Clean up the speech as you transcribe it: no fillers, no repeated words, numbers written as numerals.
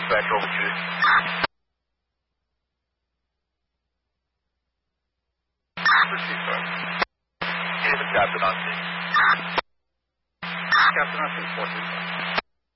dispatch over to you. Proceed, sir. Here's the captain on scene. Captain, I think 14, sir.